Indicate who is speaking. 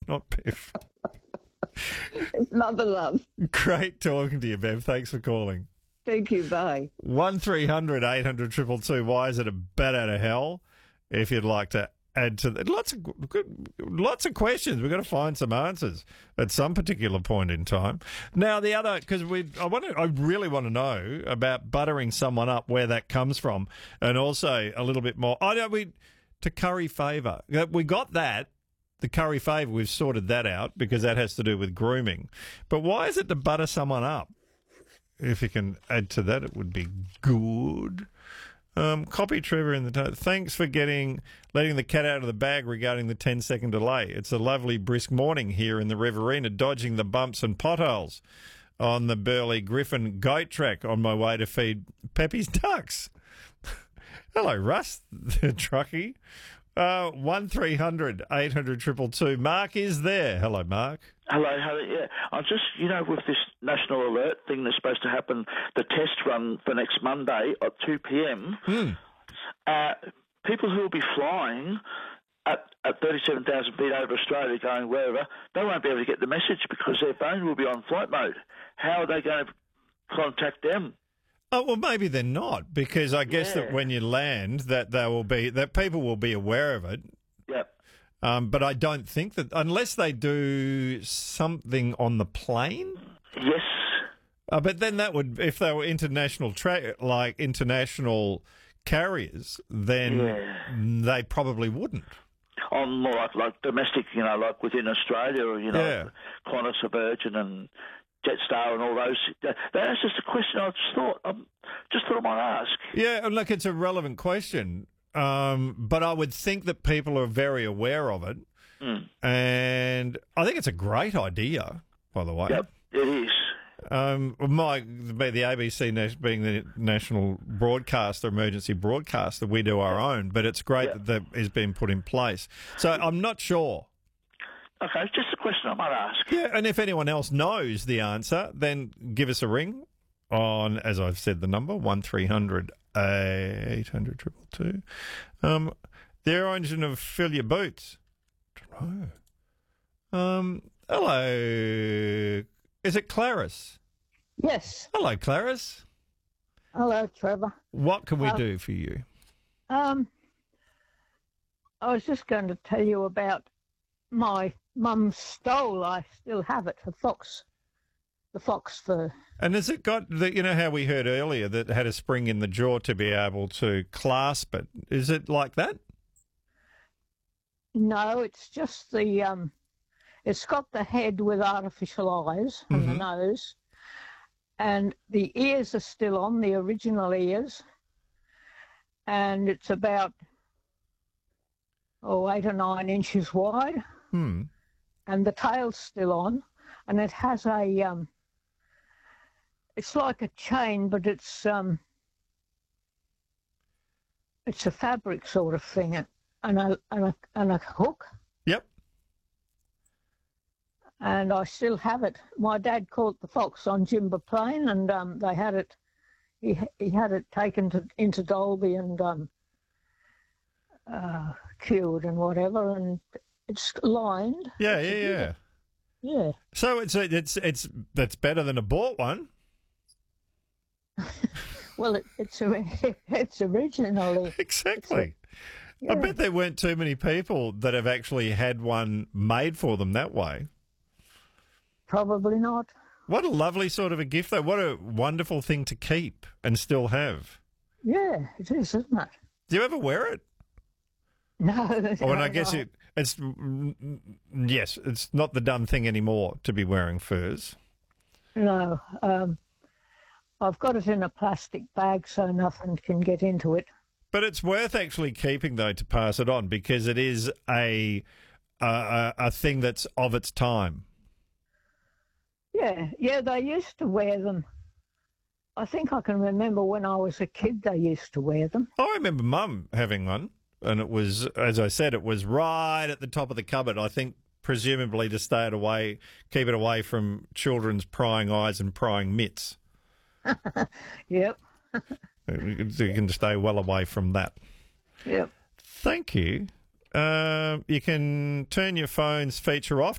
Speaker 1: not Biff.
Speaker 2: It's Mother Love.
Speaker 1: Great talking to you, Bev. Thanks for calling.
Speaker 2: Thank you. Bye.
Speaker 1: 1300 800 222. Why is it a bat out of hell? If you'd like to add to that, lots of questions. We've got to find some answers at some particular point in time. Now, the other, because I really want to know about buttering someone up, where that comes from, and also a little bit more. To curry favour. We got that. The curry favour, we've sorted that out because that has to do with grooming. But why is it to butter someone up? If you can add to that, it would be good. Copy Trevor in the thanks for letting the cat out of the bag regarding the 10-second delay. It's a lovely brisk morning here in the Riverina, dodging the bumps and potholes on the Burley Griffin goat track on my way to feed Peppy's ducks. Hello, Russ, the truckie. 1300 800 222. Mark is there. Hello, Mark.
Speaker 3: Hello. Yeah, I just, with this national alert thing that's supposed to happen, the test run for next Monday at 2 p.m. People who will be flying at 37,000 feet over Australia, going wherever, they won't be able to get the message because their phone will be on flight mode. How are they going to contact them?
Speaker 1: Oh, well, maybe they're not, because I guess that when you land, that people will be aware of it.
Speaker 3: Yep.
Speaker 1: But I don't think that, unless they do something on the plane.
Speaker 3: Yes.
Speaker 1: But then that would, if they were international carriers, then they probably wouldn't.
Speaker 3: On more like domestic, like within Australia, or Qantas or Virgin and Jetstar and all those. That's just a question I thought I might ask. Yeah,
Speaker 1: look, it's a relevant question, but I would think that people are very aware of it, and I think it's a great idea, by the way.
Speaker 3: Yep, it is.
Speaker 1: The ABC being the national broadcaster, emergency broadcaster, we do our own, but it's great that is being put in place. So I'm not sure.
Speaker 3: Okay, it's just a question I might ask.
Speaker 1: Yeah, and if anyone else knows the answer, then give us a ring on, as I've said, the number 1300 800 222. The origin of Fill Your Boots. Hello. Is it Clarice?
Speaker 2: Yes.
Speaker 1: Hello, Clarice.
Speaker 2: Hello, Trevor.
Speaker 1: What can we do for you?
Speaker 2: I was just going to tell you about my mum's stole. I still have it, the fox fur.
Speaker 1: And has it got how we heard earlier that it had a spring in the jaw to be able to clasp it? Is it like that?
Speaker 2: No, it's just it's got the head with artificial eyes and the nose, and the ears are still on, the original ears, and it's about 8 or 9 inches wide. And the tail's still on, and it has it's like a chain, but it's a fabric sort of thing, and a hook.
Speaker 1: Yep.
Speaker 2: And I still have it. My dad caught the fox on Jimba Plain, and they had it. He had it taken into Dalby and cured and whatever, and it's lined.
Speaker 1: Yeah. So it's that's better than a bought one.
Speaker 2: Well, it's originally
Speaker 1: exactly. I bet there weren't too many people that have actually had one made for them that way.
Speaker 2: Probably not.
Speaker 1: What a lovely sort of a gift, though. What a wonderful thing to keep and still have.
Speaker 2: Yeah, it is, isn't it?
Speaker 1: Do you ever wear it?
Speaker 2: No.
Speaker 1: And I guess it's not the done thing anymore to be wearing furs.
Speaker 2: No. I've got it in a plastic bag so nothing can get into it.
Speaker 1: But it's worth actually keeping, though, to pass it on, because it is a thing that's of its time.
Speaker 2: Yeah, they used to wear them. I think I can remember when I was a kid they used to wear them.
Speaker 1: I remember Mum having one, and it was, as I said, it was right at the top of the cupboard, I think, presumably to keep it away from children's prying eyes and prying mitts.
Speaker 2: Yep.
Speaker 1: You can stay well away from that.
Speaker 2: Yep.
Speaker 1: Thank you. You can turn your phone's feature off.